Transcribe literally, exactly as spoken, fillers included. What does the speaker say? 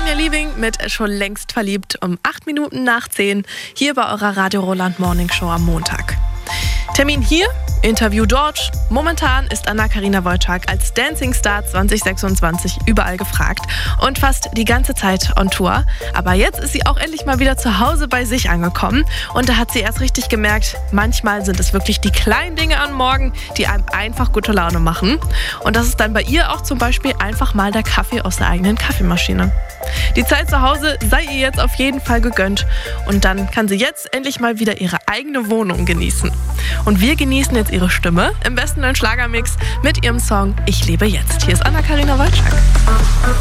Sonja Liebing mit Schon längst verliebt um acht Minuten nach zehn hier bei eurer Radio Roland Morning Show am Montag. Termin hier, Interview dort. Momentan ist Anna-Karina Wojcik als Dancing Star zwanzig sechsundzwanzig überall gefragt und fast die ganze Zeit on Tour. Aber jetzt ist sie auch endlich mal wieder zu Hause bei sich angekommen und da hat sie erst richtig gemerkt, manchmal sind es wirklich die kleinen Dinge am Morgen, die einem einfach gute Laune machen. Und das ist dann bei ihr auch zum Beispiel einfach mal der Kaffee aus der eigenen Kaffeemaschine. Die Zeit zu Hause sei ihr jetzt auf jeden Fall gegönnt und dann kann sie jetzt endlich mal wieder ihre eigene Wohnung genießen. Und wir genießen jetzt ihre Stimme, im besten neuen Schlagermix mit ihrem Song Ich lebe jetzt. Hier ist Anna-Karina Wojcik.